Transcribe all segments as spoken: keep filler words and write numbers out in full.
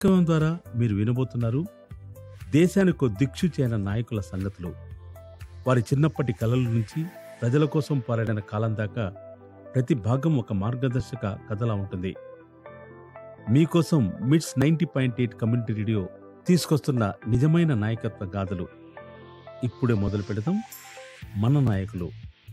కార్యక్రమం ద్వారా మీరు వినబోతున్నారు దేశానికి దిక్సూచి అయిన నాయకుల సంగతులు. వారి చిన్నప్పటి కలల నుంచి ప్రజల కోసం పోరాడిన కాలం దాకా ప్రతి భాగం ఒక మార్గదర్శక కథలా ఉంటుంది. మీకోసం మిట్స్ ninety point eight community radio తీసుకొస్తున్న నిజమైన నాయకత్వ గాథలు. ఇప్పుడే మొదలు పెడదాం. మన నాయకులు.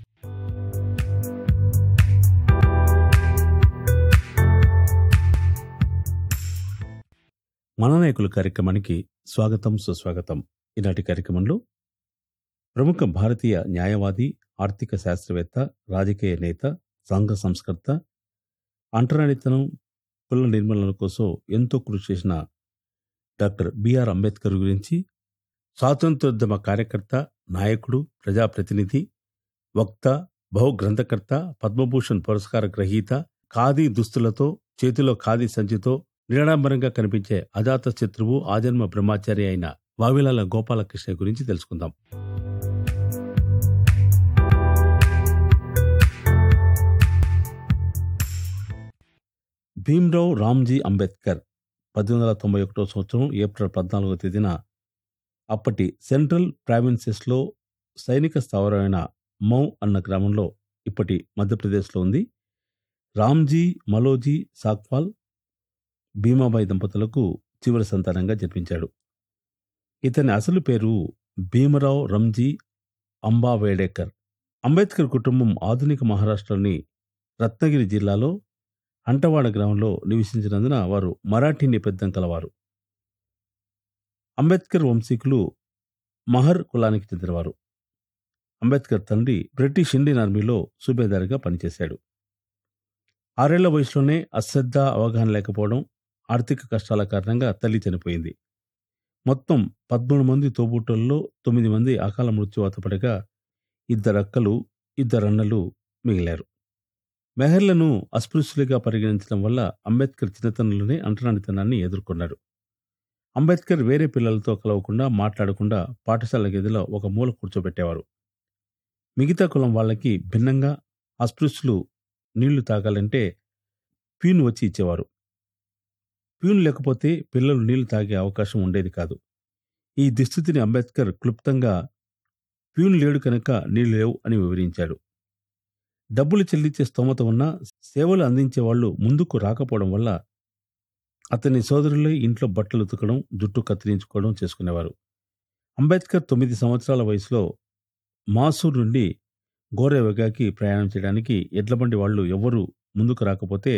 మన నాయకులు కార్యక్రమానికి స్వాగతం, సుస్వాగతం. ఈనాటి కార్యక్రమంలో ప్రముఖ భారతీయ న్యాయవాది, ఆర్థిక శాస్త్రవేత్త, రాజకీయ నేత, సంఘ సంస్కర్త, అంటరానితనం, కుల నిర్మూలన కోసం ఎంతో కృషి చేసిన డాక్టర్ బిఆర్ అంబేద్కర్ గురించి, స్వాతంత్రోద్యమ కార్యకర్త, నాయకుడు, ప్రజాప్రతినిధి, వక్త, బహుగ్రంథకర్త, పద్మభూషణ్ పురస్కార గ్రహీత, ఖాదీ దుస్తులతో, చేతిలో ఖాదీ సంచితో నిరాడంబరంగా కనిపించే అజాత శత్రువు, ఆజన్మ బ్రహ్మచారి అయిన వావిలాల గోపాలకృష్ణ గురించి తెలుసుకుందాం. భీమ్రావ్ రామ్జీ అంబేద్కర్ పద్దెనిమిది వందల తొంభై ఒకటో సంవత్సరం ఏప్రిల్ పద్నాలుగో తేదీన అప్పటి సెంట్రల్ ప్రావిన్సెస్లో సైనిక స్థావరమైన మౌ అన్న గ్రామంలో, ఇప్పటి మధ్యప్రదేశ్లో ఉంది, రామ్జీ మలోజీ సాక్వాల్ భీమాబాయి దంపతులకు చివరి సంతానంగా జన్మించాడు. ఇతని అసలు పేరు భీమరావ్ రంజీ అంబావేడేకర్. అంబేద్కర్ కుటుంబం ఆధునిక మహారాష్ట్రలోని రత్నగిరి జిల్లాలో అంటవాడ గ్రామంలో నివసించినందున వారు మరాఠీ నేపథ్యం కలవారు. అంబేద్కర్ వంశీకులు మహర్ కులానికి చెందినవారు. అంబేద్కర్ తండ్రి బ్రిటిష్ ఇండియన్ ఆర్మీలో సుబేదారిగా పనిచేశాడు. ఆరేళ్ల వయసులోనే అశ్రద్ధ, అవగాహన లేకపోవడం, ఆర్థిక కష్టాల కారణంగా తల్లి చనిపోయింది. మొత్తం పదమూడు మంది తోబుట్టుల్లో తొమ్మిది మంది అకాల మృత్యువాత పడగా ఇద్దరు అక్కలు, ఇద్దరన్నలు మిగిలారు. మెహర్లను అస్పృశ్యులుగా పరిగణించడం వల్ల అంబేద్కర్ చిన్నతనంలోనే అంటరానితనాన్ని ఎదుర్కొన్నాడు. అంబేద్కర్ వేరే పిల్లలతో కలవకుండా, మాట్లాడకుండా పాఠశాల గదిలో ఒక మూల కూర్చోబెట్టేవారు. మిగతా కులం వాళ్ళకి భిన్నంగా అస్పృశ్యులు నీళ్లు తాగాలంటే ప్యూన్ వచ్చి ఇచ్చేవారు. ప్యూన్ లేకపోతే పిల్లలు నీళ్లు తాగే అవకాశం ఉండేది కాదు. ఈ దుస్థితిని అంబేద్కర్ క్లుప్తంగా ప్యూన్ లేడు కనుక నీళ్లు లేవు అని వివరించాడు. డబ్బులు చెల్లించే స్తోమత ఉన్నా సేవలు అందించే వాళ్ళు ముందుకు రాకపోవడం వల్ల అతని సోదరులే ఇంట్లో బట్టలు ఉతకడం, జుట్టు కత్తిరించుకోవడం చేసుకునేవారు. అంబేద్కర్ తొమ్మిది సంవత్సరాల వయసులో మాసూర్ నుండి గోరేవగాకి ప్రయాణం చేయడానికి ఎడ్లబండి వాళ్ళు ఎవ్వరూ ముందుకు రాకపోతే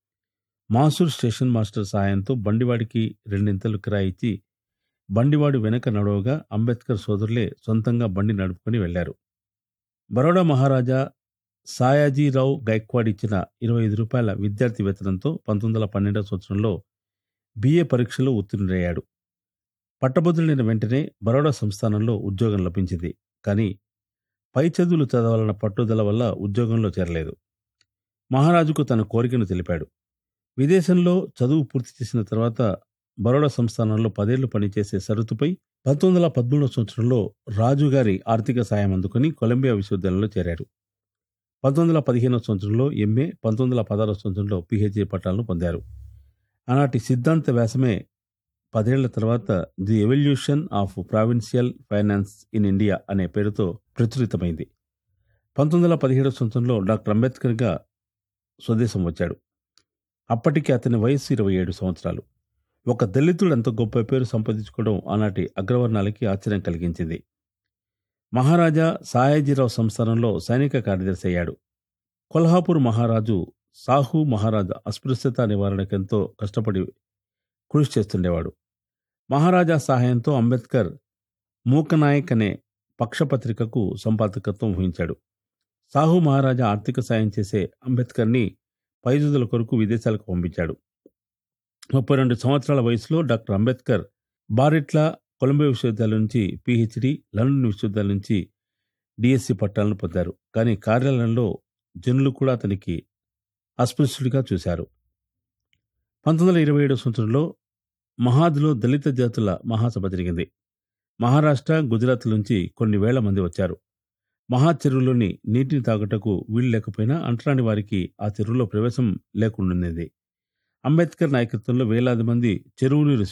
మాసూర్ స్టేషన్ మాస్టర్ సహాయంతో బండివాడికి రెండింతలు కిరాయి ఇచ్చి బండివాడు వెనక నడవగా అంబేద్కర్ సోదరులే సొంతంగా బండి నడుపుకొని వెళ్లారు. బరోడా మహారాజా సాయాజీరావు గైక్వాడ్ ఇచ్చిన ఇరవై ఐదు రూపాయల విద్యార్థి వేతనంతో పంతొమ్మిది వందల పన్నెండవ సంవత్సరంలో బిఏ పరీక్షలో ఉత్తీర్ణుడయ్యాడు. పట్టభద్రులైన వెంటనే బరోడా సంస్థానంలో ఉద్యోగం లభించింది. కానీ పై చదువులు చదవాలన్న పట్టుదల వల్ల ఉద్యోగంలో చేరలేదు. మహారాజుకు తన కోరికను తెలిపాడు. విదేశంలో చదువు పూర్తి చేసిన తర్వాత బరోడా సంస్థానంలో పదేళ్లు పనిచేసే షరతుపై పంతొమ్మిది వందల పదమూడవ సంవత్సరంలో రాజుగారి ఆర్థిక సాయం అందుకుని కొలంబియా విశ్వవిద్యాలయంలో చేరాడు. పంతొమ్మిది వందల పదిహేనవ సంవత్సరంలో ఎంఏ, పంతొమ్మిది వందల పదహారవ సంవత్సరంలో పిహెచ్డి పట్టాలను పొందారు. ఆనాటి సిద్ధాంత వ్యాసమే పదేళ్ల తర్వాత the evolution of provincial finance in India అనే పేరుతో ప్రచురితమైంది. పంతొమ్మిది వందల పదిహేడవ సంవత్సరంలో డాక్టర్ అంబేద్కర్గా స్వదేశం వచ్చాడు. అప్పటికి అతని వయస్సు ఇరవై ఏడు సంవత్సరాలు. ఒక దళితుడు అంత గొప్ప పేరు సంపాదించుకోవడం ఆనాటి అగ్రవర్ణాలకి ఆశ్చర్యం కలిగించింది. మహారాజా సాయాజీరావు సంస్థానంలో సైనిక కార్యదర్శి అయ్యాడు. కొల్హాపూర్ మహారాజు సాహు మహారాజ్ అస్పృశ్యత నివారణకెంతో కష్టపడి కృషి చేస్తుండేవాడు. మహారాజా సహాయంతో అంబేద్కర్ మూకనాయక్ అనే పక్షపత్రికకు సంపాదకత్వం వహించాడు. సాహు మహారాజా ఆర్థిక సాయం చేసే అంబేద్కర్ని పైదుదల కొరకు విదేశాలకు పంపించాడు. ముప్పై రెండు సంవత్సరాల వయసులో డాక్టర్ అంబేద్కర్ బారెట్లా కొలంబియా విశ్వవిద్యాలయం నుంచి పిహెచ్డి, లండన్ విశ్వవిద్యాలయం నుంచి డిఎస్సి పట్టాలను పొందారు. కానీ కార్యాలయంలో జనులు కూడా అతనికి అస్పృశ్యుడిగా చూశారు. పంతొమ్మిది వందల ఇరవై ఏడవ సంవత్సరంలో మహాద్లో దళిత జాతుల మహాసభ జరిగింది. మహారాష్ట్ర, గుజరాత్ నుంచి కొన్ని వేల మంది వచ్చారు. మహా చెరువులోని నీటిని తాగుటకు వీలు లేకపోయినా అంటరాని వారికి ఆ చెరువులో ప్రవేశం లేకుండానేది. అంబేద్కర్ నాయకత్వంలో వేలాది మంది చెరువు నీరు